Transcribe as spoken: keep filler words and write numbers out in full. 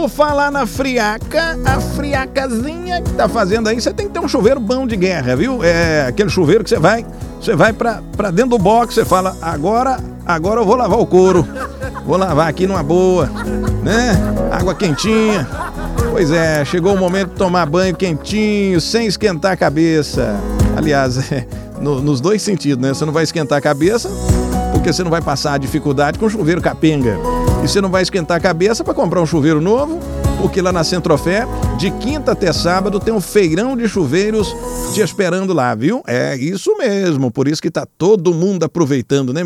Por falar na friaca, a friacazinha que tá fazendo aí, você tem que ter um chuveiro bom de guerra, viu? É aquele chuveiro que você vai, você vai pra, pra dentro do box, você fala, agora, agora eu vou lavar o couro. Vou lavar aqui numa boa, né? Água quentinha. Pois é, chegou o momento de tomar banho quentinho, sem esquentar a cabeça. Aliás, é, no, nos dois sentidos, né? Você não vai esquentar a cabeça, porque você não vai passar a dificuldade com o chuveiro capenga. E você não vai esquentar a cabeça para comprar um chuveiro novo, porque lá na Centrofé, de quinta até sábado, tem um feirão de chuveiros te esperando lá, viu? É isso mesmo, por isso que tá todo mundo aproveitando, né?